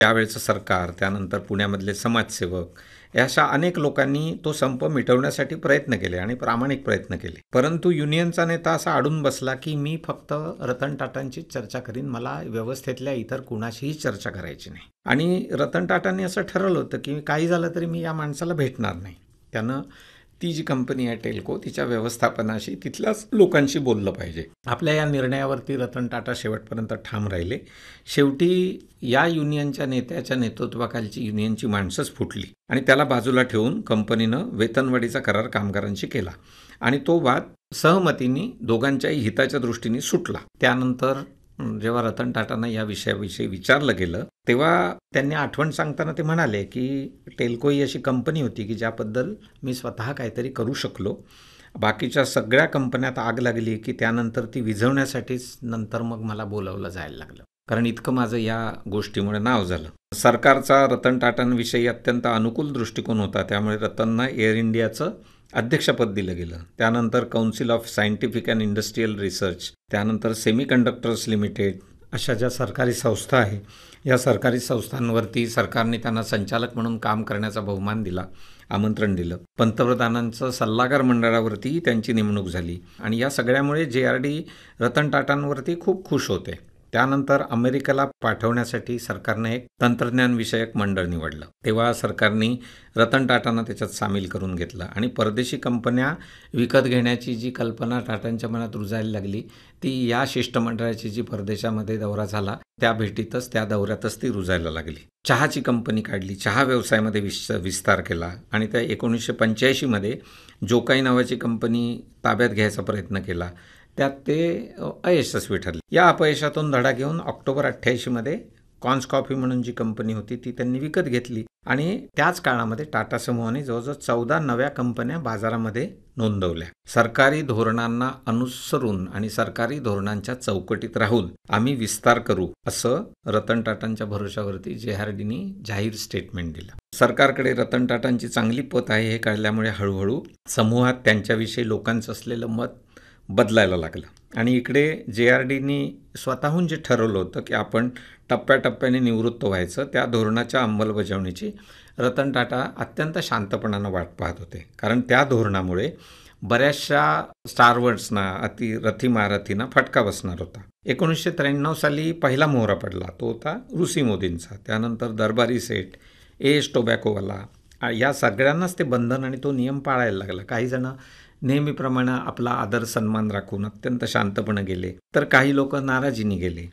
त्यावेळेचं सरकार, त्यानंतर पुण्यामधले समाजसेवक, या अशा अनेक लोकांनी तो संप मिटवण्यासाठी प्रयत्न केले आणि प्रामाणिक प्रयत्न केले. परंतु युनियनचा नेता असा अडून बसला की मी फक्त रतन टाटांचीच चर्चा करीन, मला व्यवस्थेतल्या इतर कुणाशीही चर्चा करायची नाही. आणि रतन टाटांनी असं ठरवलं होतं की काही झालं तरी मी या माणसाला भेटणार नाही. त्यानं ती जी कंपनी आहे टेल्को, तिच्या व्यवस्थापनाशी, तिथल्याच लोकांशी बोललं पाहिजे. आपल्या या निर्णयावरती रतन टाटा शेवटपर्यंत ठाम राहिले. शेवटी या युनियनच्या नेत्याच्या नेतृत्वाखालची युनियनची माणसंच फुटली आणि त्याला बाजूला ठेवून कंपनीनं वेतनवाढीचा करार कामगारांशी केला आणि तो वाद सहमतीने दोघांच्याही हिताच्या दृष्टीने सुटला. त्यानंतर जेव्हा रतन टाटांना या विषयाविषयी विचारलं गेलं तेव्हा त्यांनी आठवण सांगताना ते म्हणाले की टेल्को ही अशी कंपनी होती की ज्याबद्दल मी स्वतः काहीतरी करू शकलो. बाकीच्या सगळ्या कंपन्यात आग लागली की त्यानंतर ती विझवण्यासाठीच नंतर मग मला बोलावलं जायला लागलं, कारण इतकं माझं या गोष्टीमुळे नाव झालं. सरकारचा रतन टाटांविषयी अत्यंत अनुकूल दृष्टिकोन होता, त्यामुळे रतनना एअर इंडियाचं अध्यक्षपद दिलं गेलं. त्यानंतर council of scientific and industrial research, त्यानंतर सेमीकंडक्टर्स लिमिटेड अशा ज्या सरकारी संस्था आहे, या सरकारी संस्थांवरती सरकारने त्यांना संचालक म्हणून काम करण्याचा बहुमान दिला, आमंत्रण दिलं. पंतप्रधानांचं सल्लागार मंडळावरती त्यांची नेमणूक झाली आणि या सगळ्यामुळे JRD रतन टाटांवरती खूप खुश होते. त्यानंतर अमेरिकेला पाठवण्यासाठी सरकारने एक तंत्रज्ञान विषयक मंडळ निवडलं. तेव्हा सरकारने रतन टाटांना त्याच्यात सामील करून घेतलं आणि परदेशी कंपन्या विकत घेण्याची जी कल्पना टाटांच्या मनात रुजायला लागली ती या शिष्टमंडळाची जी परदेशामध्ये दौरा झाला त्या भेटीतच, त्या दौऱ्यातच ती रुजायला लागली. चहाची कंपनी काढली, चहा व्यवसायामध्ये विस्तार केला आणि त्या 1985मध्ये जोकाई नावाची कंपनी ताब्यात घ्यायचा प्रयत्न केला. त्यात ते अयशस्वी ठरले. या अपयशातून धडा घेऊन ऑक्टोबर 88मध्ये कॉन्स कॉफी म्हणून जी कंपनी होती ती त्यांनी विकत घेतली आणि त्याच काळामध्ये टाटा समूहाने जवळजवळ 14 नव्या कंपन्या बाजारामध्ये नोंदवल्या. सरकारी धोरणांना अनुसरून आणि सरकारी धोरणांच्या चौकटीत राहून आम्ही विस्तार करू असं रतन टाटांच्या भरोशावरती JRDनी जाहीर स्टेटमेंट दिलं. सरकारकडे रतन टाटांची चांगली पत आहे हे कळल्यामुळे हळूहळू समूहात त्यांच्याविषयी लोकांचं असलेलं मत बदलायला लागलं आणि इकडे JRDनी स्वतःहून जे ठरवलं होतं की आपण टप्प्याटप्प्याने निवृत्त व्हायचं, त्या धोरणाच्या अंमलबजावणीची रतन टाटा अत्यंत शांतपणानं वाट पाहत होते. कारण त्या धोरणामुळे बऱ्याचशा स्टारवर्ड्सना, रथी महारथींना फटका बसणार होता. 1993 साली पहिला मोहरा पडला, तो होता रूसी मोदींचा. त्यानंतर दरबारी सेठ, AS टोबॅकोवाला, या सगळ्यांनाच ते बंधन आणि तो नियम पाळायला लागला. काही जण नेहमीप्रमाणे आपला आदर सन्मान राखून अत्यंत शांतपणे गेले, तर काही लोक नाराजीने गेले.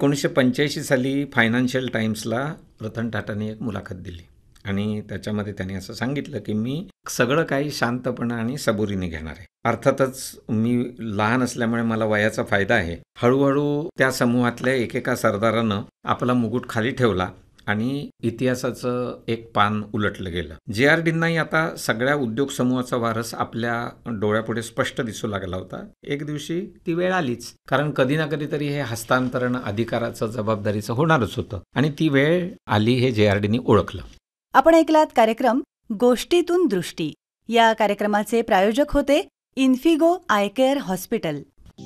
1985 साली फायनान्शियल टाइम्सला रतन टाटांनी एक मुलाखत दिली आणि त्याच्यामध्ये त्यांनी असं सांगितलं की मी सगळं काही शांतपणे आणि सबुरीने घेणार आहे. अर्थातच मी लहान असल्यामुळे मला वयाचा फायदा आहे. हळूहळू त्या समूहातल्या एकेका सरदारानं आपला मुकुट खाली ठेवला आणि इतिहासाचं एक पान उलटलं गेलं. JRDंनाही आता सगळ्या उद्योग समूहाचा वारस आपल्या डोळ्यापुढे स्पष्ट दिसू लागला होता. एक दिवशी ती वेळ आलीच, कारण कधी ना कधीतरी हे हस्तांतरण अधिकाराचं, जबाबदारीचं होणारच होतं आणि ती वेळ आली हे JRDनी ओळखलं. आपण ऐकलात कार्यक्रम गोष्टीतून दृष्टी. या कार्यक्रमाचे प्रायोजक होते इन्फिगो आय केअर हॉस्पिटल.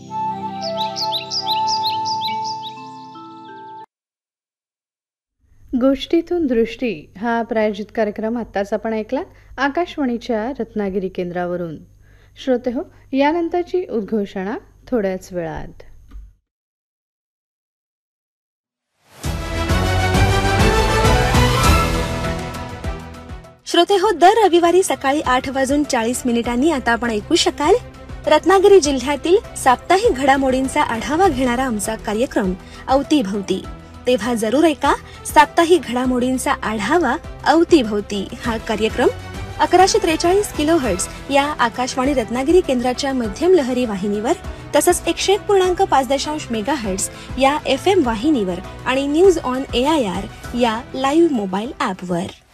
गोष्टीतून दृष्टी हा प्रायोजित कार्यक्रम आत्ताच आपण ऐकला आकाशवाणीच्या रत्नागिरी केंद्रावरून. श्रोते हो, यानंतरची उद्घोषणा थोड्याच वेळात. श्रोते हो, दर रविवारी सकाळी 8:40 आता आपण ऐकू शकाल रत्नागिरी जिल्ह्यातील साप्ताहिक घडामोडींचा आढावा घेणारा आमचा कार्यक्रम अवतीभवती. तेव्हा जरूर ऐका साप्ताहिक घडामोडींचा आढावा अवतीभवती हा कार्यक्रम 1143 किलोहर्ट्झ या आकाशवाणी रत्नागिरी केंद्राच्या मध्यम लहरी वाहिनीवर, तसंच 101.5 मेगाहर्ट्झ या FM वाहिनीवर आणि न्यूज ऑन AIR या लाईव्ह मोबाईल ॲपवर.